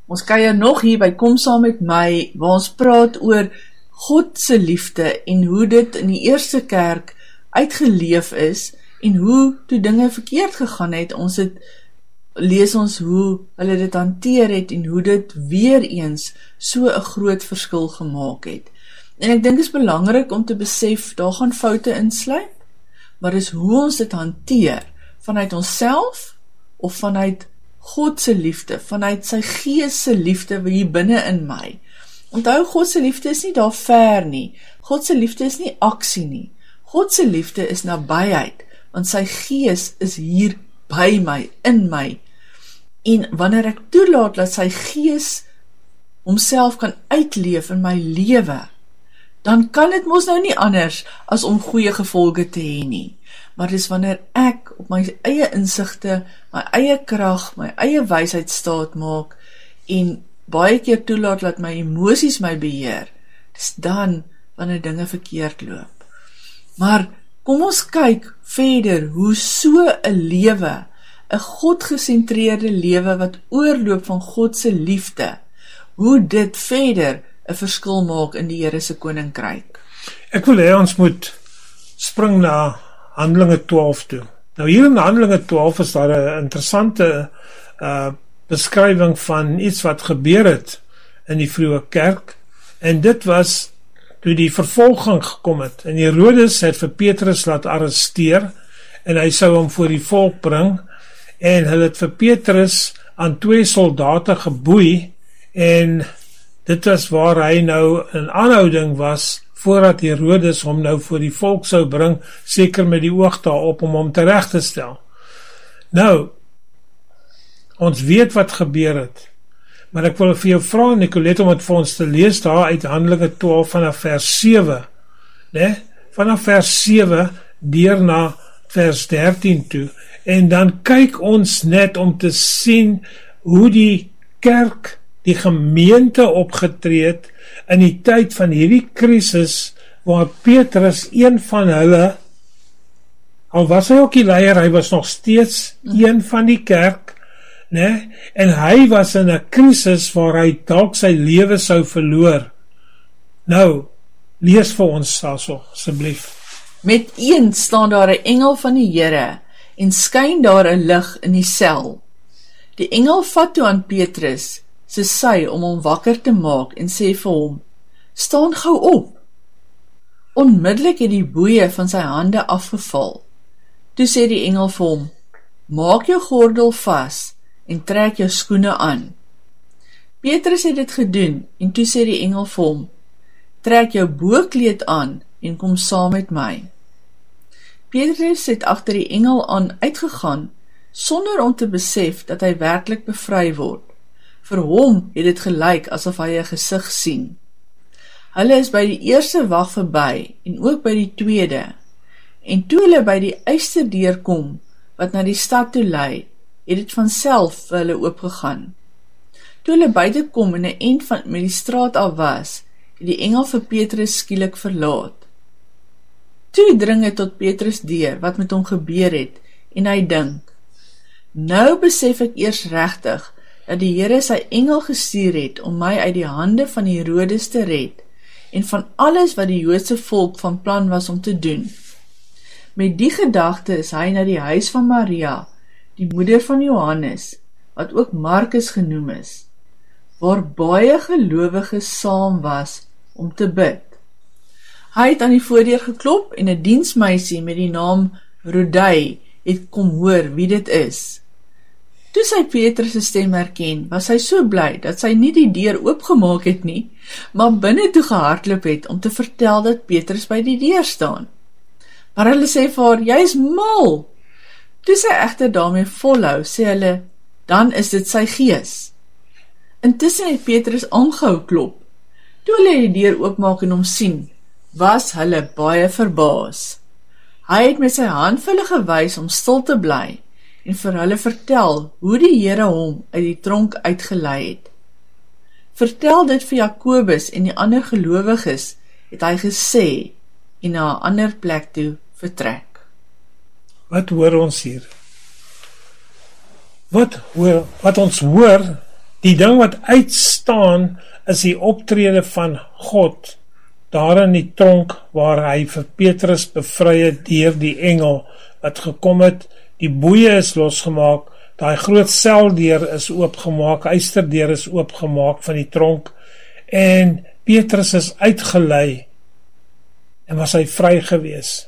Ons kuier nog hier by Kom Saam Met My, waar ons praat oor God se liefde en hoe dit in die eerste kerk uitgeleef is en hoe toe dinge verkeerd gegaan het, lees ons hoe hulle dit hanteer het en hoe dit weer eens so 'n groot verskil gemaak het. En ek dink dit is belangrik om te besef, daar gaan foute insluit, maar dis hoe ons dit hanteer, vanuit onsself of vanuit God se liefde, vanuit sy Gees se liefde hier binne in my. Onthou, God se liefde is nie daar ver nie. God se liefde is nie aksie nie. God se liefde is nabyheid, want sy Gees is hier by my, in my. En wanneer ek toelaat dat sy Gees homself kan uitleef in my lewe, dan kan dit mos nou nie anders as om goeie gevolge te hê nie. Maar dis wanneer ek op my eie insigte, my eie krag, my eie wysheid staat maak en baie keer toelaat dat my emosies my beheer, dis dan wanneer dinge verkeerd loop. Maar kom ons kyk verder hoe so 'n lewe, 'n God-gesentreerde lewe wat oorloop van God se liefde, hoe dit verder 'n verskil maak in die Here se koninkryk. Ek wil hê ons moet spring na Handelinge 12 toe. Nou hier in Handelinge 12 is daar 'n interessante beskrywing van iets wat gebeur het in die vroeë kerk, en dit was toe die vervolging gekom het, en Herodes het vir Petrus laat arresteer, en hy sou hom voor die volk bring, en hulle het vir Petrus aan 2 soldate geboei, en dit was waar hy nou in aanhouding was, voordat Herodes hom nou voor die volk sou bring, seker met die oog daarop om hom terecht te stel. Nou, ons weet wat gebeur het, maar ek wil vir jou vra, Nicolette, om het vir ons te lees daar uit Handelinge 12 vanaf vers 7, vanaf vers 7 deur na vers 13 toe, en dan kyk ons net om te sien hoe die kerk, die gemeente opgetree het in die tyd van hierdie krisis, waar Petrus, een van hulle, al was hy ook die leier, hy was nog steeds een van die kerk, en hy was in 'n krisis waar hy dalk sy lewe sou verloor. Nou, lees vir ons daarso, asseblief. Met een staan daar 'n engel van die Here, en skyn daar 'n lig in die sel. Die engel vat toe aan Petrus se sy om hom wakker te maak en sê vir hom, staan gou op. Onmiddellik het die boeie van sy hande afgeval. Toe sê die engel vir hom, maak jou gordel vas en trek jou skoene aan. Petrus het dit gedoen en toe sê die engel vir hom, trek jou boekleed aan en kom saam met my. Petrus het agter die engel aan uitgegaan, sonder om te besef dat hy werklik bevry word. Vir hom het dit gelyk asof hy 'n gesig sien. Hulle is by die eerste wag verby en ook by die tweede. En toe hulle by die uisterdeur kom wat na die stad toe lei, het dit vanself vir hulle oopgegaan. Toe hulle buite kom en 'n end van met die straat af was, het die engel vir Petrus skielik verlaat. Toe dring hy tot Petrus deur wat met hom gebeur het en hy dink, nou besef ek eers regtig dat die Here sy engel gestuur het om my uit die hande van Herodes te red en van alles wat die Joodse volk van plan was om te doen. Met die gedagte is hy na die huis van Maria, die moeder van Johannes, wat ook Markus genoem is, waar baie gelowiges saam was om te bid. Hy het aan die voordeur geklop en 'n diensmeisie met die naam Rodai het kom hoor wie dit is. Toe sy Petrus se stem herken, was sy so bly dat sy nie die deur oopgemaak het nie, maar binne toe gehardloop het om te vertel dat Petrus by die deur staan. Maar hulle sê vir haar, jy is mal. Toe sy egter daarmee volhou, sê hulle, dan is dit sy gees. Intussen het Petrus aangehou klop. Toe hulle die deur oopmaak en hom sien, was hulle baie verbaas. Hy het met sy hand vir hulle gewys om stil te bly en vir hulle vertel hoe die Here hom uit die tronk uitgelei het. Vertel dit vir Jakobus en die ander gelowiges, het hy gesê, en na 'n ander plek toe vertrek. Wat hoor ons hier? Wat ons hoor Die ding wat uitstaan is die optrede van God daar in die tronk waar hy vir Petrus bevry het deur die engel wat gekom het, die boeie is losgemaak, daai groot seldeur is oopgemaak, uisterdeur is oopgemaak van die tronk en Petrus is uitgelei en was hy vry gewees.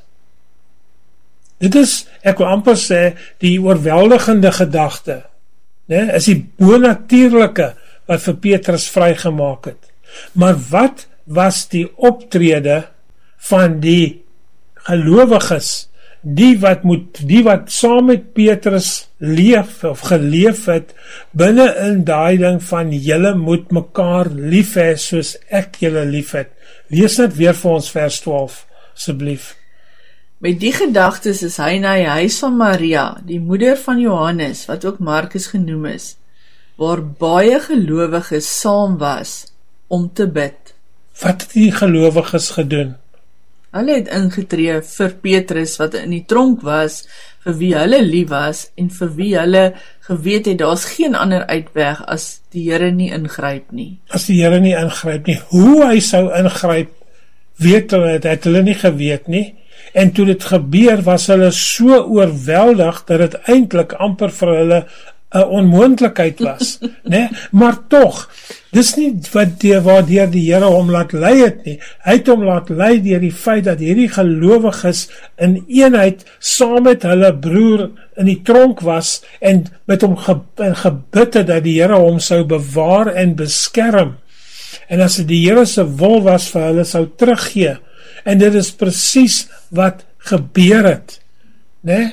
Dit is, ek wil amper sê, die oorweldigende gedagte, né, is die bonatuurlike wat vir Petrus vrygemaak het. Maar wat was die optrede van die gelowiges, die wat saam met Petrus leef of geleef het, binne in daai ding van julle moet mekaar lief hê soos ek julle lief het. Lees net weer vir ons vers 12, asseblief. Met die gedagtes is hy na die huis van Maria, die moeder van Johannes, wat ook Markus genoem is, waar baie gelowiges saam was om te bid. Wat het die gelowiges gedoen? Hulle het ingetree vir Petrus wat in die tronk was, vir wie hulle lief was en vir wie hulle geweet het, daar's geen ander uitweg as die Here nie ingryp nie. As die Here nie ingryp nie, hoe hy sou ingryp, weet hulle, het hulle nie geweet nie. En toe dit gebeur, was hulle so oorweldig, dat het eintlik amper vir hulle 'n onmoontlikheid was, né? Maar tog, dis nie waardeur die Here hom laat lei het nie. Hy het hom laat lei deur die feit dat hierdie gelowiges in eenheid saam met hulle broer in die tronk was en met hom gebid het dat die Here hom sou bewaar en beskerm. En as dit die Here se wil was vir hulle sou teruggee. En dit is presies wat gebeur het, né?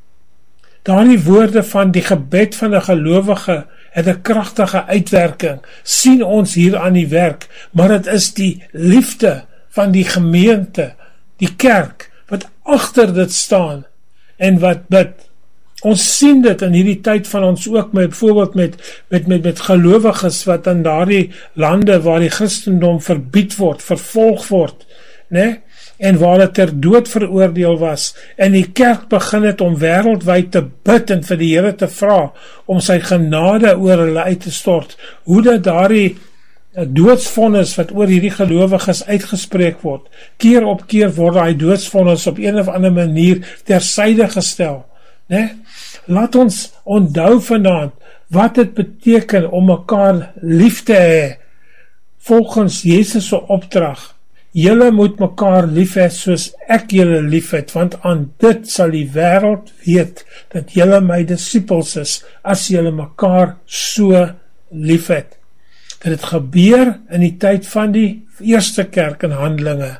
Daardie woorde van die gebed van 'n gelowige het 'n kragtige uitwerking, sien ons hier aan die werk, maar dit is die liefde van die gemeente, die kerk, wat agter dit staan, en wat bid. Ons sien dit in hierdie tyd van ons ook, byvoorbeeld met gelowiges wat in daardie lande waar die Christendom verbied word, vervolg word, né? En waar het ter dood veroordeel was, en die kerk begin het om wêreldwyd te bid en vir die Here te vra, om sy genade oor hulle uit te stort, hoe dat daardie doodsvonnis wat oor hierdie gelowiges uitgespreek word, keer op keer word hy doodsvonnis op een of ander manier tersyde gestel, né? Laat ons onthou vanaand, wat het beteken om mekaar lief te hê, volgens Jesus se opdrag. Julle moet mekaar lief hê soos ek julle lief het, want aan dit sal die wêreld weet dat julle my disippels is, as julle mekaar so lief het. Dit het gebeur in die tyd van die eerste kerk in Handelinge.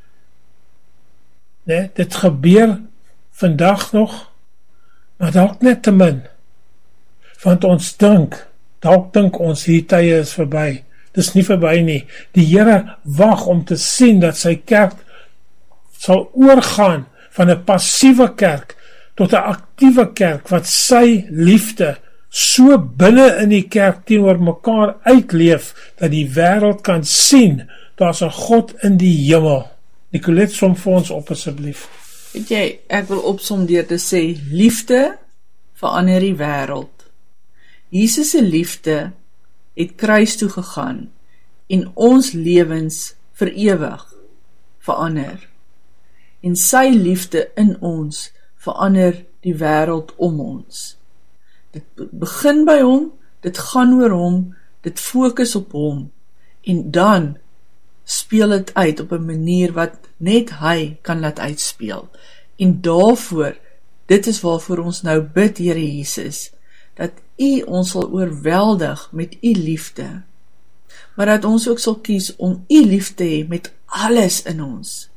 Nee, dit gebeur vandag nog, maar dalk net te min. Want ons dalk dink ons hierdie tye is verby. Dis nie verby nie. Die Here wag om te sien dat sy kerk sal oorgaan van 'n passiewe kerk tot 'n aktiewe kerk wat sy liefde so binne in die kerk teenoor mekaar uitleef dat die wêreld kan sien daar's 'n God in die hemel. Nicolet, som vir ons op asseblief. Weet jy, ek wil opsom deur te sê, liefde verander die wêreld. Jesus se liefde het kruis toe gegaan en ons lewens vir ewig verander. En sy liefde in ons verander die wêreld om ons. Dit begin by hom, dit gaan oor hom, dit fokus op hom, en dan speel dit uit op 'n manier wat net hy kan laat uitspeel. En daarvoor, dit is waarvoor ons nou bid, Here Jesus, dat U ons sal oorweldig met U liefde, maar dat ons ook sal kies om U lief te hê met alles in ons,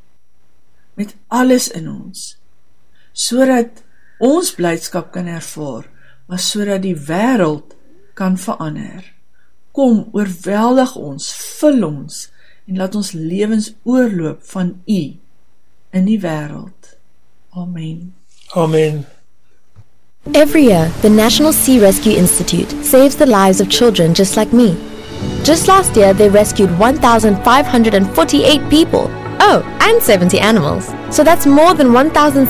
sodat ons blydskap kan ervaar, maar sodat die wêreld kan verander. Kom, oorweldig ons, vul ons, en laat ons lewens oorloop van U in die wêreld. Amen. Amen. Every year, the National Sea Rescue Institute saves the lives of children just like me. Just last year, they rescued 1,548 people. Oh, and 70 animals. So that's more than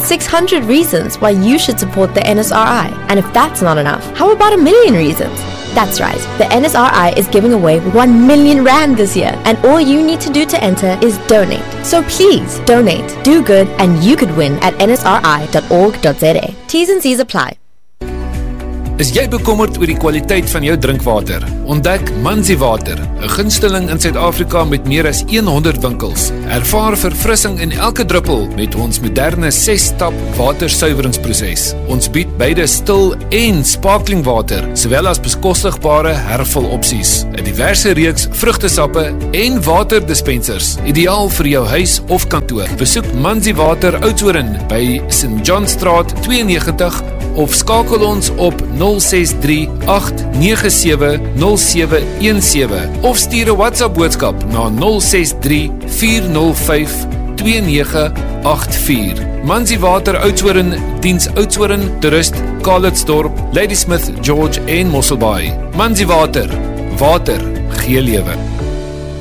1,600 reasons why you should support the NSRI. And if that's not enough, how about 1 million reasons? That's right, the NSRI is giving away 1 million rand this year, and all you need to do to enter is donate. So please donate, do good, and you could win at nsri.org.za. T's and C's apply. Is jy bekommerd oor die kwaliteit van jou drinkwater? Ontdek Manzi Water, 'n gunsteling in Suid-Afrika met meer as 100 winkels. Ervaar verfrissing in elke druppel met ons moderne 6-stap watersuiweringsproses. Ons bied beide stil en sparkling water, sowel as bekostigbare hervul opsies, 'n diverse reeks vrugtesappe en waterdispensers, ideaal vir jou huis of kantoor. Besoek Manzi Water Oudtshoorn by St. John Straat 92 of skakel ons op 063-897-0717 of stuur 'n WhatsApp boodskap na 063-405-2984. Manzi Water Oudtshoorn diens Oudtshoorn, Toerist, Calitzdorp, Ladysmith, George en Mosselbaai. Manzi Water, water gee lewe.